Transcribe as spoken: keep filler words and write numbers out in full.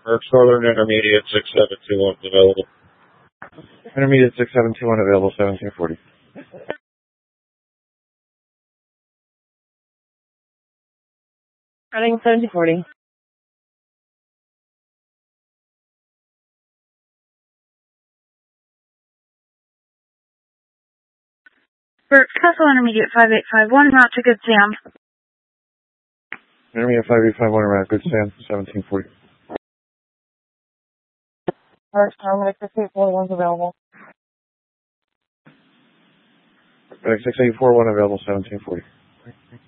Merck Southern Intermediate six seven two one available. Intermediate six seven two one available, seventeen forty. Running seventeen forty. For Castle Intermediate five eight five one, route to Good Sam. Intermediate five eight five one around Good Sam, seventeen forty. Alright, Tom, six eight four one's available. six eight four one available, seventeen forty.